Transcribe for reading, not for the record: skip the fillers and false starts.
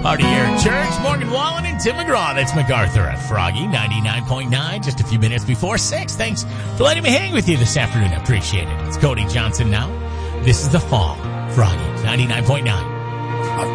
Party here at church. Morgan Wallen and Tim McGraw. That's MacArthur at Froggy 99.9. Just a few minutes before 6. Thanks for letting me hang with you this afternoon. I appreciate it. It's Cody Johnson now. This is The Fall. Froggy 99.9.